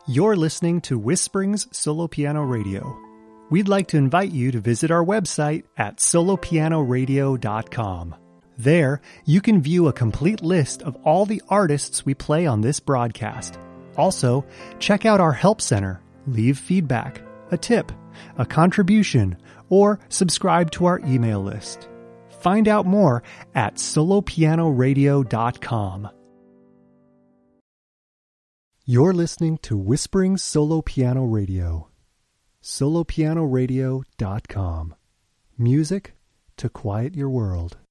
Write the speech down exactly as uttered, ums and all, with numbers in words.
You're listening to Whisperings Solo Piano Radio. We'd like to invite you to visit our website at solo piano radio dot com. There, you can view a complete list of all the artists we play on this broadcast. Also, check out our help center, leave feedback, a tip, a contribution, or subscribe to our email list. Find out more at solo piano radio dot com. You're listening to Whispering Solo Piano Radio. solo piano radio dot com. Music to quiet your world.